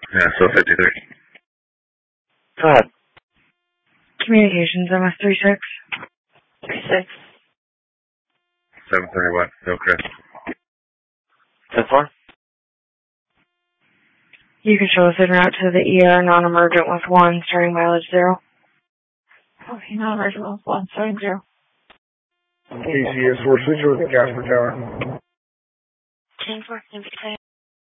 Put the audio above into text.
Yeah, so 53. Go ahead. Communications, MS36. 36. 731. Okay. 10-4. You can show us en route to the ER non-emergent with 1, starting mileage 0. Okay, non-emergent with 1, starting 0. KCS 4 Central with the Casper Tower. 10-4,